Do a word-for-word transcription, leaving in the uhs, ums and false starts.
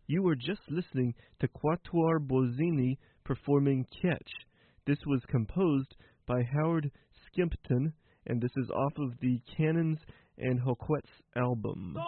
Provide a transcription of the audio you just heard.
You were just listening to Quatuor Bozzini performing Catch. This was composed by Howard Skimpton, and this is off of the Cannons and Hoquets album.